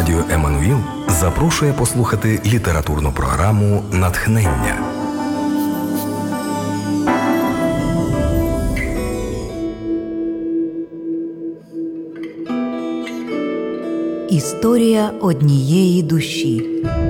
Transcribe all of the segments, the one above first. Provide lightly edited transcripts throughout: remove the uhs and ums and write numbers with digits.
Радіо Еммануїл запрошує послухати літературну програму «Натхнення». Історія однієї душі.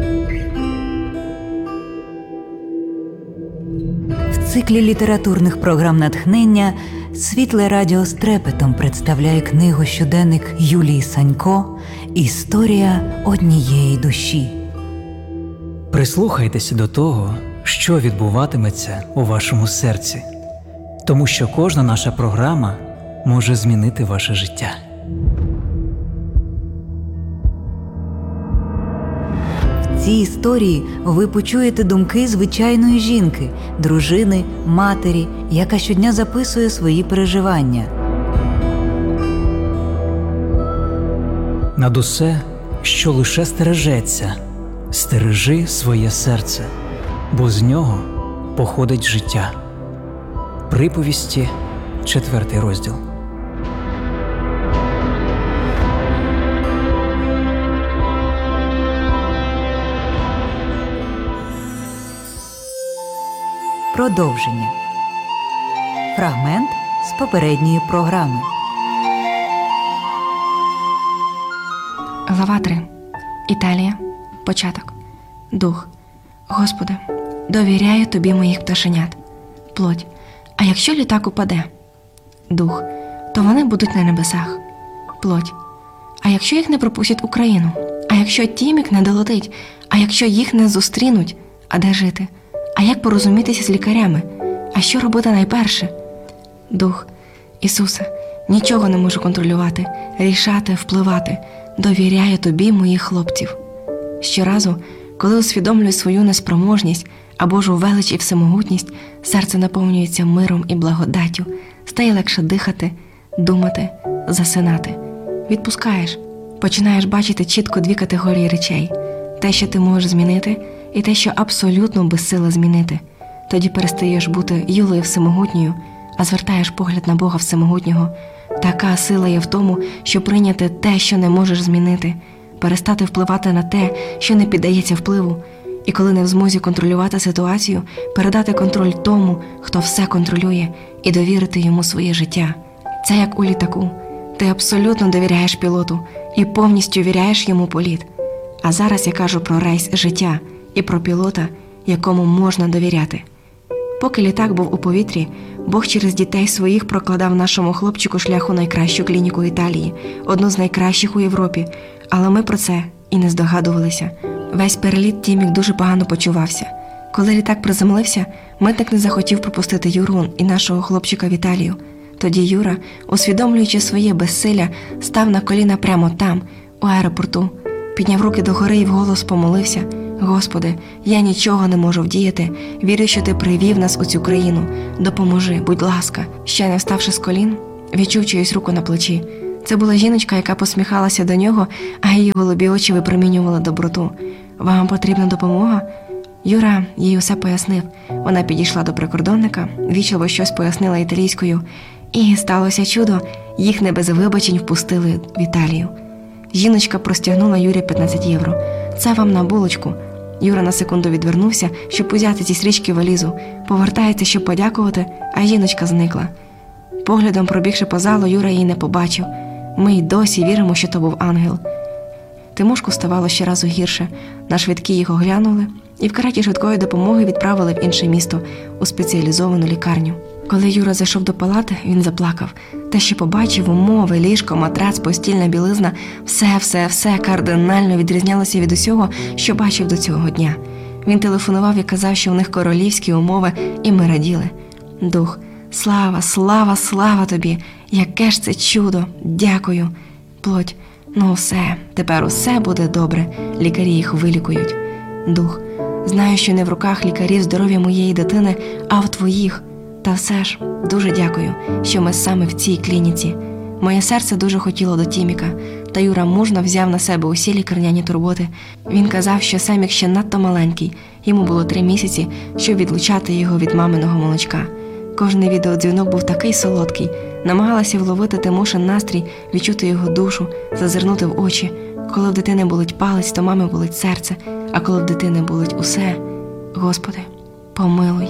В циклі літературних програм «Натхнення» Світле Радіо з трепетом представляє книгу-щоденник Юлії Санько «Історія однієї душі». Прислухайтеся до того, що відбуватиметься у вашому серці, тому що кожна наша програма може змінити ваше життя. В цій історії ви почуєте думки звичайної жінки, дружини, матері, яка щодня записує свої переживання. Над усе, що лише стережеться, стережи своє серце, бо з нього походить життя. Приповісті, 4 розділ. Продовження. Фрагмент з попередньої програми. Глава 3. Італія. Початок. Дух. Господи, довіряю Тобі моїх пташенят. Плоть. А якщо літак упаде? Дух. То вони будуть на небесах. Плоть. А якщо їх не пропустять Україну? А якщо Тімік не долетить? А якщо їх не зустрінуть? А де жити? А як порозумітися з лікарями? А що робити найперше? Дух. Ісусе, нічого не можу контролювати, рішати, впливати. Довіряю Тобі моїх хлопців. Щоразу, коли усвідомлюю свою неспроможність, а Божу велич і всемогутність, серце наповнюється миром і благодаттю, стає легше дихати, думати, засинати. Відпускаєш, починаєш бачити чітко 2 категорії речей. Те, що ти можеш змінити, і те, що абсолютно безсила змінити. Тоді перестаєш бути Юлею всемогутньою, а звертаєш погляд на Бога всемогутнього. Така сила є в тому, щоб прийняти те, що не можеш змінити, перестати впливати на те, що не піддається впливу, і коли не в змозі контролювати ситуацію, передати контроль тому, хто все контролює, і довірити йому своє життя. Це як у літаку. Ти абсолютно довіряєш пілоту і повністю віряєш йому політ. А зараз я кажу про рейс життя і про пілота, якому можна довіряти. Поки літак був у повітрі, Бог через дітей своїх прокладав нашому хлопчику шлях у найкращу клініку Італії, одну з найкращих у Європі, але ми про це і не здогадувалися. Весь переліт Тімік дуже погано почувався. Коли літак приземлився, митник не захотів пропустити Юру і нашого хлопчика в Італію. Тоді Юра, усвідомлюючи своє безсилля, став на коліна прямо там, у аеропорту, підняв руки догори і вголос помолився: «Господи, я нічого не можу вдіяти, вірю, що Ти привів нас у цю країну. Допоможи, будь ласка». Ще не вставши з колін, відчув чиюсь руку на плечі. Це була жіночка, яка посміхалася до нього, а її голубі очі випромінювали доброту. «Вам потрібна допомога?» Юра їй усе пояснив. Вона підійшла до прикордонника, ввічливо щось пояснила італійською. І сталося чудо, їх не без вибачень впустили в Італію. Жіночка простягнула Юрі 15 євро. «Це вам на булочку». Юра на секунду відвернувся, щоб узяти зі стрічки валізу. Повертається, щоб подякувати, а жіночка зникла. Поглядом пробігши по залу, Юра її не побачив. Ми й досі віримо, що то був ангел. Тимошку ставало щоразу гірше. На швидкі їх оглянули і в кареті швидкої допомоги відправили в інше місто, у спеціалізовану лікарню. Коли Юра зайшов до палати, він заплакав. Те, що побачив, умови, ліжко, матрац, постільна білизна – все кардинально відрізнялося від усього, що бачив до цього дня. Він телефонував і казав, що в них королівські умови, і ми раділи. Дух, слава тобі! Яке ж це чудо! Дякую! Плоть, все, тепер усе буде добре, лікарі їх вилікують. Дух, знаю, що не в руках лікарів здоров'я моєї дитини, а в твоїх. Та все ж, дуже дякую, що ми саме в цій клініці. Моє серце дуже хотіло до Тіміка, та Юра мужно взяв на себе усі лікарняні турботи. Він казав, що Семік ще надто маленький, йому було 3 місяці, щоб відлучати його від маминого молочка. Кожний відеодзвінок був такий солодкий. Намагалася вловити Тимошин настрій, відчути його душу, зазирнути в очі. Коли в дитини болить палець, то мами болить серце, а коли в дитини болить усе, Господи, помилуй.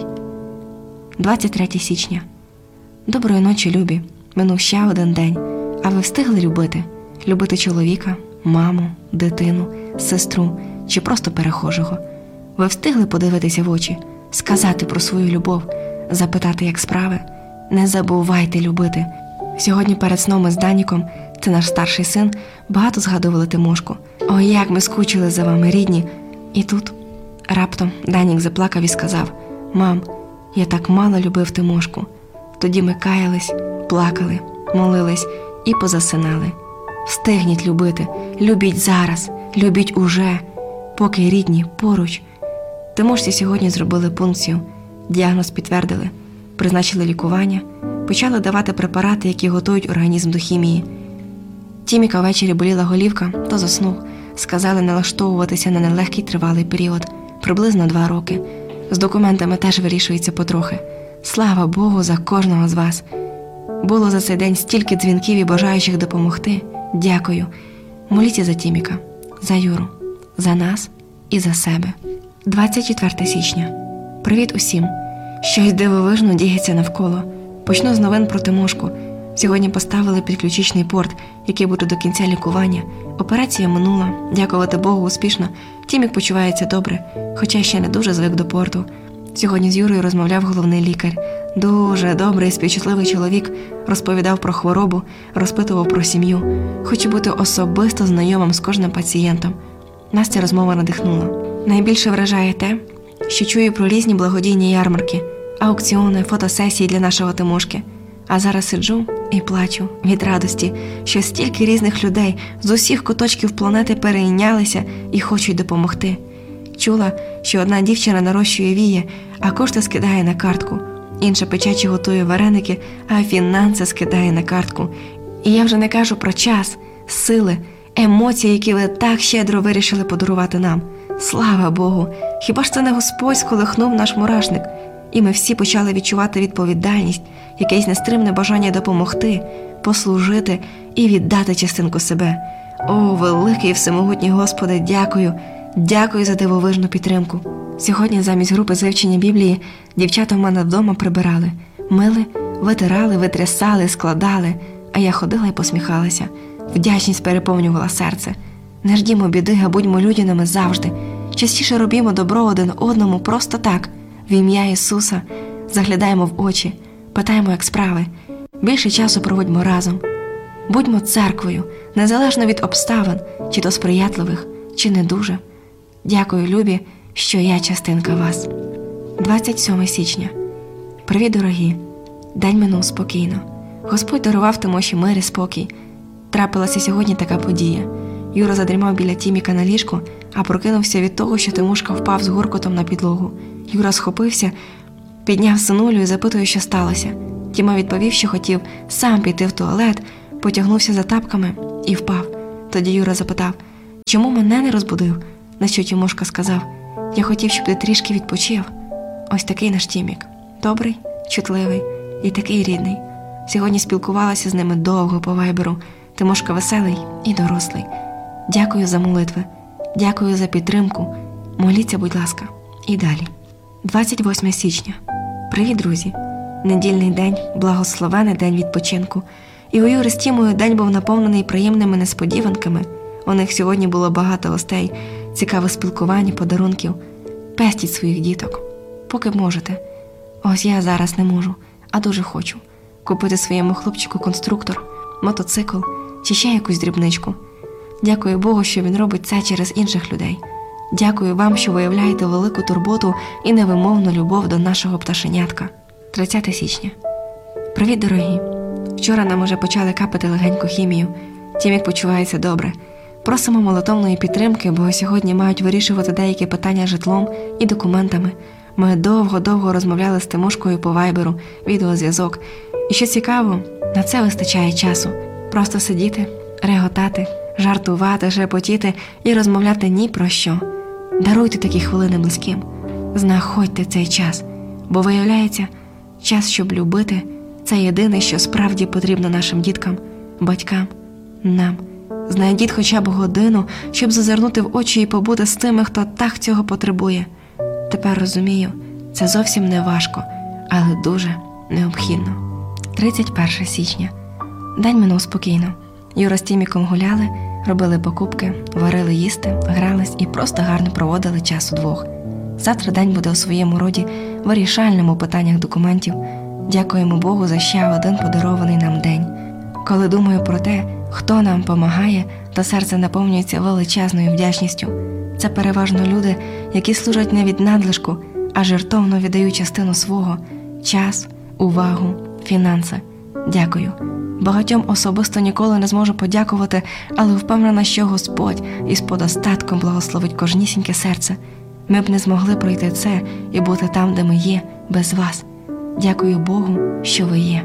23 січня. Доброї ночі, любі. Минув ще один день. А ви встигли любити? Любити чоловіка, маму, дитину, сестру чи просто перехожого? Ви встигли подивитися в очі, сказати про свою любов, запитати, як справи? Не забувайте любити. Сьогодні перед сном ми з Даніком, це наш старший син, багато згадували Тимошку. Ой, як ми скучили за вами, рідні. І тут раптом Данік заплакав і сказав: «Мам, я так мало любив Тимошку». Тоді ми каялись, плакали, молились і позасинали. Встигніть любити, любіть зараз, любіть уже, поки рідні поруч. Тимошці сьогодні зробили пункцію, діагноз підтвердили, призначили лікування, почали давати препарати, які готують організм до хімії. Тіміка ввечері боліла голівка, то заснув. Сказали налаштовуватися на нелегкий тривалий період, приблизно 2 роки. З документами теж вирішується потрохи. Слава Богу за кожного з вас. Було за цей день стільки дзвінків і бажаючих допомогти. Дякую. Моліться за Тіміка, за Юру, за нас і за себе. 24 січня. Привіт усім. Щось дивовижно діється навколо. Почну з новин про Тимошку. Сьогодні поставили підключичний порт, який буде до кінця лікування. Операція минула, дякувати Богу, успішно. Тімік почувається добре, хоча ще не дуже звик до порту. Сьогодні з Юрою розмовляв головний лікар. Дуже добрий, співчутливий чоловік, розповідав про хворобу, розпитував про сім'ю. Хоче бути особисто знайомим з кожним пацієнтом. Нас ця розмова надихнула. Найбільше вражає те, що чую про різні благодійні ярмарки, аукціони, фотосесії для нашого Тимошки. А зараз сиджу і плачу від радості, що стільки різних людей з усіх куточків планети перейнялися і хочуть допомогти. Чула, що одна дівчина нарощує вії, а кошти скидає на картку. Інша печачі готує вареники, а фінанси скидає на картку. І я вже не кажу про час, сили, емоції, які ви так щедро вирішили подарувати нам. Слава Богу! Хіба ж це не Господь сколихнув наш мурашник? І ми всі почали відчувати відповідальність, якесь нестримне бажання допомогти, послужити і віддати частинку себе. О, великий і всемогутній Господи, дякую! Дякую за дивовижну підтримку. Сьогодні замість групи з вивчення Біблії дівчата в мене вдома прибирали. Мили, витирали, витрясали, складали, а я ходила і посміхалася. Вдячність переповнювала серце. Не ждімо біди, а будьмо людяними завжди. Частіше робімо добро один одному просто так, в ім'я Ісуса. Заглядаємо в очі, питаємо, як справи. Більше часу проводьмо разом. Будьмо церквою, незалежно від обставин, чи то сприятливих, чи не дуже. Дякую, любі, що я частинка вас. 27 січня. Привіт, дорогі. День минув спокійно. Господь дарував Тимоші мир і спокій. Трапилася сьогодні така подія. Юра задрімав біля Тіміка на ліжку, а прокинувся від того, що Тимошка впав з гуркотом на підлогу. Юра схопився, підняв синулю і запитує, що сталося. Тіма відповів, що хотів сам піти в туалет, потягнувся за тапками і впав. Тоді Юра запитав: «Чому мене не розбудив?» На що Тімошка сказав: «Я хотів, щоб ти трішки відпочив». Ось такий наш Тімік. Добрий, чутливий і такий рідний. Сьогодні спілкувалася з ними довго по вайберу. Тимошка веселий і дорослий. Дякую за молитви. Дякую за підтримку. Моліться, будь ласка. І далі. 28 січня. Привіт, друзі. Недільний день, благословений день відпочинку. І у Юри з Тімою день був наповнений приємними несподіванками. У них сьогодні було багато гостей, цікаве спілкування, подарунків. Пестіть своїх діток, поки можете. Ось я зараз не можу, а дуже хочу. Купити своєму хлопчику конструктор, мотоцикл чи ще якусь дрібничку. Дякую Богу, що він робить це через інших людей. Дякую вам, що виявляєте велику турботу і невимовну любов до нашого пташенятка. 30 січня. Привіт, дорогі. Вчора нам уже почали капати легеньку хімію. Тімік почувається добре. Просимо молитовної підтримки, бо сьогодні мають вирішувати деякі питання з житлом і документами. Ми довго розмовляли з Тимошкою по вайберу, відеозв'язок. І що цікаво, на це вистачає часу. Просто сидіти, реготати, жартувати, шепотіти і розмовляти ні про що. Даруйте такі хвилини близьким. Знаходьте цей час, бо виявляється, час, щоб любити, це єдине, що справді потрібно нашим діткам, батькам, нам, Знайдіть хоча б годину, щоб зазирнути в очі і побути з тими, хто так цього потребує. Тепер розумію, це зовсім не важко, але дуже необхідно. 31 січня. День минув спокійно. Юра з Тіміком гуляли, робили покупки, варили їсти, грались і просто гарно проводили час удвох. Завтра день буде у своєму роді вирішальним у питаннях документів. Дякуємо Богу за ще один подарований нам день. Коли думаю про те, хто нам помагає, то серце наповнюється величезною вдячністю. Це переважно люди, які служать не від надлишку, а жертовно віддають частину свого – час, увагу, фінанси. Дякую. Багатьом особисто ніколи не зможу подякувати, але впевнена, що Господь із подостатком благословить кожнісіньке серце. Ми б не змогли пройти це і бути там, де ми є, без вас. Дякую Богу, що ви є.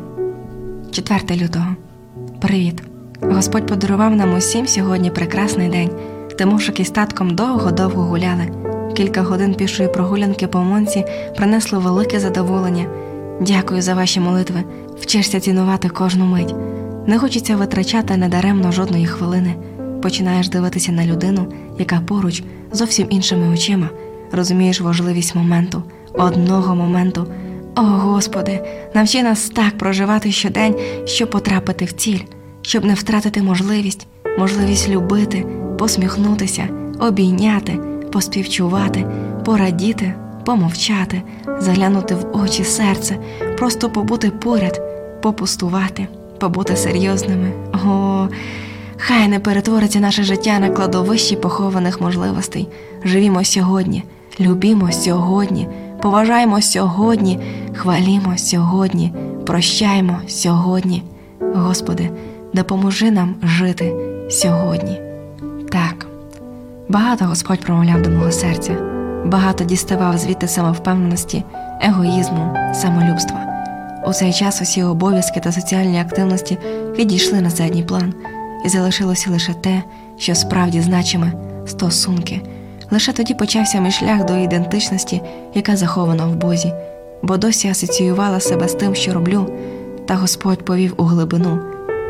4 лютого. Привіт. Господь подарував нам усім сьогодні прекрасний день. Тимошик із татком довго-довго гуляли. Кілька годин пішої прогулянки по Монці принесло велике задоволення. Дякую за ваші молитви. Вчишся цінувати кожну мить. Не хочеться витрачати недаремно жодної хвилини. Починаєш дивитися на людину, яка поруч, зовсім іншими очима. Розумієш важливість моменту, одного моменту. О, Господи, навчи нас так проживати щодень, щоб потрапити в ціль, щоб не втратити можливість любити, посміхнутися, обійняти, поспівчувати, порадіти, помовчати, заглянути в очі серце, просто побути поряд, попустувати, побути серйозними. О, хай не перетвориться наше життя на кладовище похованих можливостей. Живімо сьогодні, любімо сьогодні, поважаємо сьогодні, хвалімо сьогодні, прощаємо сьогодні. Господи, допоможи нам жити сьогодні. Так, багато Господь промовляв до мого серця, багато діставав звідти самовпевненості, егоїзму, самолюбства. У цей час усі обов'язки та соціальні активності відійшли на задній план, і залишилося лише те, що справді значиме – стосунки. Лише тоді почався мій шлях до ідентичності, яка захована в Бозі, бо досі асоціювала себе з тим, що роблю, та Господь повів у глибину.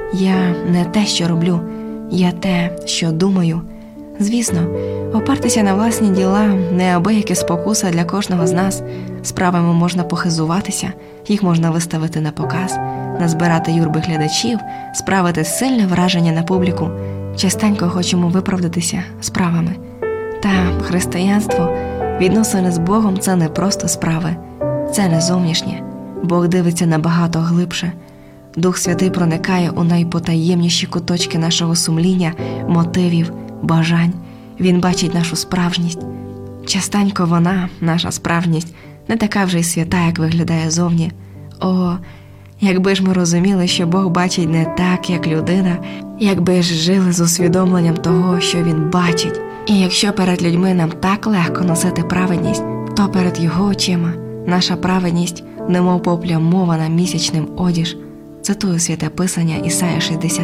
Я не те, що роблю, я те, що думаю. Звісно, опертися на власні діла – неабияка спокуса для кожного з нас. Справами можна похизуватися, їх можна виставити на показ, назбирати юрби глядачів, справити сильне враження на публіку. Частенько хочемо виправдатися справами. Та християнство, відносини з Богом – це не просто справи, це не зовнішнє. Бог дивиться набагато глибше. Дух Святий проникає у найпотаємніші куточки нашого сумління, мотивів, бажань. Він бачить нашу справжність. Частенько вона, наша справжність, не така вже й свята, як виглядає зовні. О, якби ж ми розуміли, що Бог бачить не так, як людина, якби ж жили з усвідомленням того, що Він бачить. І якщо перед людьми нам так легко носити праведність, то перед Його очима наша праведність немов поплямована місячним одіж. Цитую Святе Писання Ісая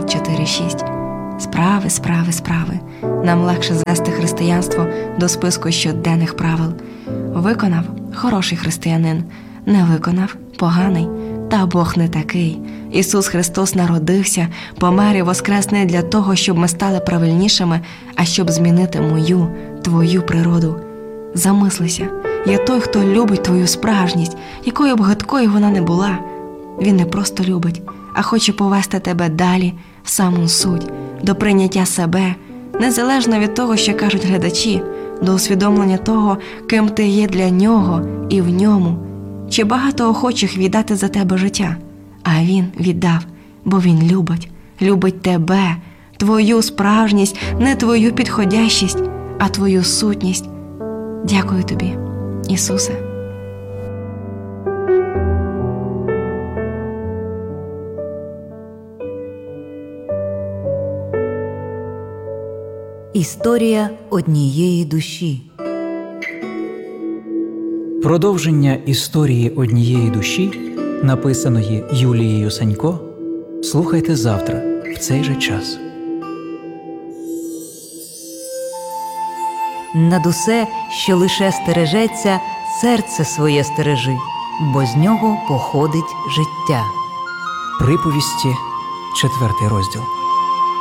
64:6. Справи, справи, справи. Нам легше звести християнство до списку щоденних правил. Виконав – хороший християнин, не виконав – поганий. Та Бог не такий. Ісус Христос народився, помер і воскрес не для того, щоб ми стали правильнішими, а щоб змінити мою, твою природу. Замислися, є той, хто любить твою справжність, якою б гидкою вона не була. Він не просто любить, а хоче повести тебе далі, в саму суть, до прийняття себе, незалежно від того, що кажуть глядачі, до усвідомлення того, ким ти є для нього і в ньому. Чи багато охочих віддати за тебе життя? А він віддав, бо він любить тебе, твою справжність, не твою підходящість, а твою сутність. Дякую тобі, Ісусе. Історія однієї душі. Продовження історії однієї душі, написаної Юлією Санько, слухайте завтра в цей же час. Над усе, що лише стережеться, серце своє стережи, бо з нього походить життя. Приповісті, 4 розділ.